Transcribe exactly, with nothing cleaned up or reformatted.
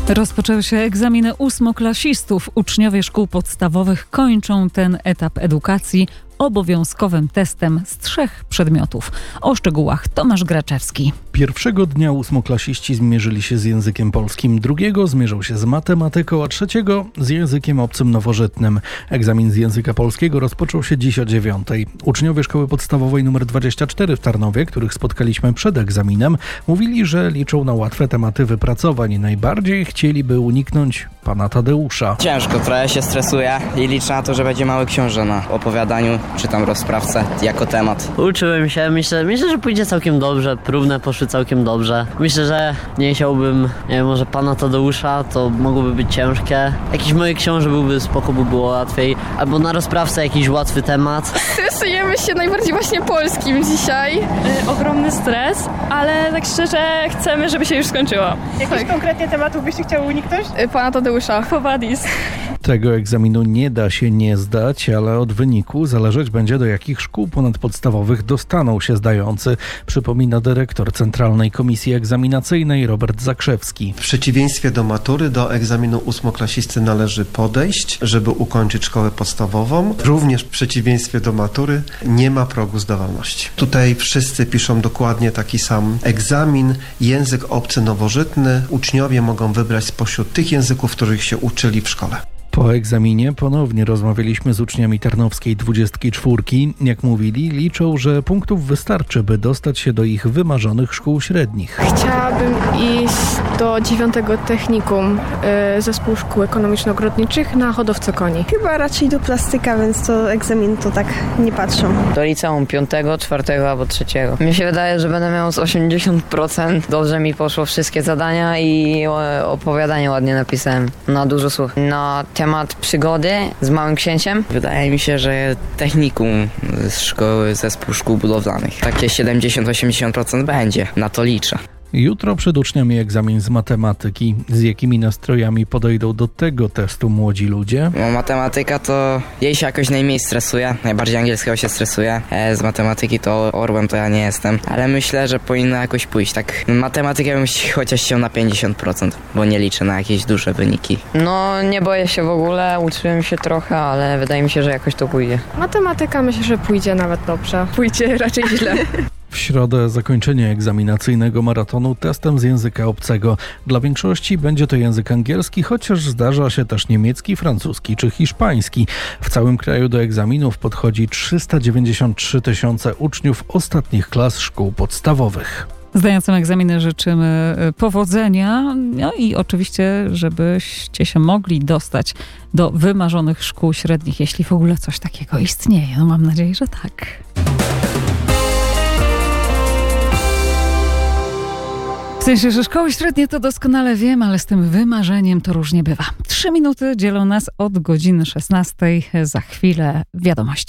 Rozpoczęły się egzaminy ósmoklasistów. Uczniowie szkół podstawowych kończą ten etap edukacji obowiązkowym testem z trzech przedmiotów. O szczegółach Tomasz Graczewski. Pierwszego dnia ósmoklasiści zmierzyli się z językiem polskim, drugiego zmierzą się z matematyką, a trzeciego z językiem obcym nowożytnym. Egzamin z języka polskiego rozpoczął się dziś o dziewiątej. Uczniowie szkoły podstawowej nr dwadzieścia cztery w Tarnowie, których spotkaliśmy przed egzaminem, mówili, że liczą na łatwe tematy wypracowań. Najbardziej chcieliby uniknąć pana Tadeusza. Ciężko, trochę się stresuję i liczę na to, że będzie mały książę na opowiadaniu, czy tam rozprawce jako temat. Uczyłem się, myślę, myślę, że pójdzie całkiem dobrze, próbne poszły całkiem dobrze. Myślę, że nie chciałbym, nie wiem, może pana Tadeusza, to mogłoby być ciężkie. Jakiś mały książę byłby spoko, by było łatwiej, albo na rozprawce jakiś łatwy temat. Stresujemy się najbardziej właśnie polskim dzisiaj. Yy, ogromny stres, ale tak szczerze chcemy, żeby się już skończyło. Jakichś tak. konkretnie tematów byście chciały uniknąć? Yy, pana Tadeusza, Fowadis. Tego egzaminu nie da się nie zdać, ale od wyniku zależeć będzie, do jakich szkół ponadpodstawowych dostaną się zdający, przypomina dyrektor Centralnej Komisji Egzaminacyjnej Robert Zakrzewski. W przeciwieństwie do matury, do egzaminu ósmoklasisty należy podejść, żeby ukończyć szkołę podstawową. Również w przeciwieństwie do matury nie ma progu zdawalności. Tutaj wszyscy piszą dokładnie taki sam egzamin. Język obcy nowożytny. Uczniowie mogą wybrać spośród tych języków, których się uczyli w szkole. Po egzaminie ponownie rozmawialiśmy z uczniami tarnowskiej dwudziestki czwórki. Jak mówili, liczą, że punktów wystarczy, by dostać się do ich wymarzonych szkół średnich. Chciałabym iść do dziewiątego technikum y, Zespół Szkół Ekonomiczno-Ogrodniczych na hodowcę koni. Chyba raczej do plastyka, więc to egzamin to tak nie patrzą. Do liceum piątego, czwartego albo trzeciego. Mi się wydaje, że będę miał z osiemdziesiąt procent. Dobrze mi poszło wszystkie zadania i opowiadanie ładnie napisałem. Na dużo słów. Na temat przygody z Małym Księciem. Wydaje mi się, że technikum z szkoły, zespół szkół budowlanych. Takie siedemdziesiąt do osiemdziesięciu procent będzie. Na to liczę. Jutro przed uczniami egzamin z matematyki. Z jakimi nastrojami podejdą do tego testu młodzi ludzie? No, matematyka to jej się jakoś najmniej stresuje. Najbardziej angielskiego się stresuje. E, z matematyki to orłem to ja nie jestem. Ale myślę, że powinno jakoś pójść. Tak, matematykę bym chociaż się na pięćdziesiąt procent, bo nie liczę na jakieś duże wyniki. No nie boję się w ogóle, uczyłem się trochę, ale wydaje mi się, że jakoś to pójdzie. Matematyka myślę, że pójdzie nawet dobrze. Pójdzie raczej źle. W środę zakończenie egzaminacyjnego maratonu testem z języka obcego. Dla większości będzie to język angielski, chociaż zdarza się też niemiecki, francuski czy hiszpański. W całym kraju do egzaminów podchodzi trzysta dziewięćdziesiąt trzy tysiące uczniów ostatnich klas szkół podstawowych. Zdającym egzaminy życzymy powodzenia, no i oczywiście, żebyście się mogli dostać do wymarzonych szkół średnich, jeśli w ogóle coś takiego istnieje. No mam nadzieję, że tak. W sensie, że szkoły średnie to doskonale wiem, ale z tym wymarzeniem to różnie bywa. Trzy minuty dzielą nas od godziny szesnastej. Za chwilę wiadomości.